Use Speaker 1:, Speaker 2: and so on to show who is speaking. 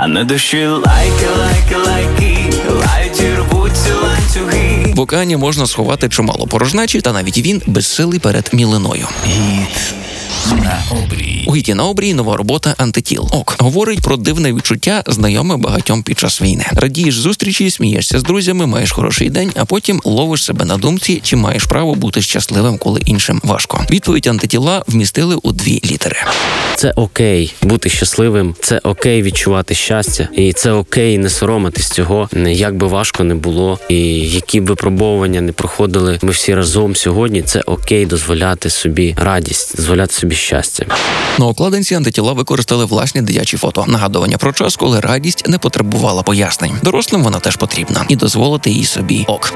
Speaker 1: а на душі лайки, лають і рвуться ланцюги.
Speaker 2: В океані можна сховати чимало порожнечі, та навіть він безсилий перед мілиною.
Speaker 1: Гіт на обрії.
Speaker 2: У «Гіті на обрії» нова робота «Антитіл». Говорить про дивне відчуття, знайоме багатьом під час війни. Радієш зустрічі, смієшся з друзями, маєш хороший день, а потім ловиш себе на думці, чи маєш право бути щасливим, коли іншим важко. Відповідь «Антитіла» вмістили у 2 літери.
Speaker 3: Це окей бути щасливим, це окей відчувати щастя, і це окей не соромитись цього, як би важко не було, і які б випробовування не проходили ми всі разом сьогодні, це окей дозволяти собі радість, дозволяти собі щастя.
Speaker 2: На обкладинці «Антитіла» використали власні дитячі фото. Нагадування про час, коли радість не потребувала пояснень. Дорослим вона теж потрібна. І дозволити їй собі ок.